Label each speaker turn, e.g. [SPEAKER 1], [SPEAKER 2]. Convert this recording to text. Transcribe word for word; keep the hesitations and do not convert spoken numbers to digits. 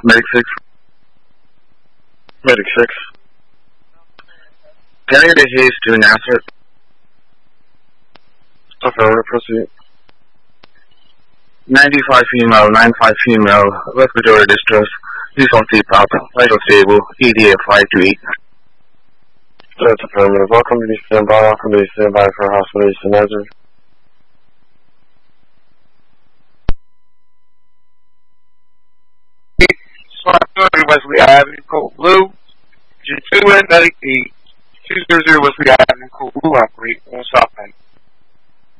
[SPEAKER 1] Medic six. Medic six. Carry the haze to Nasser. Affirmative, proceed. ninety-five female, ninety-five female, respiratory distress. Please on C PAP, vital stable, E D A five two eight. That's affirmative. Welcome to the standby. Welcome to the standby for hospitalization hazard.
[SPEAKER 2] Wesley Avenue, Code Blue. G two and Medic eight. two zero zero Wesley Avenue, Code Blue, operate on stop end.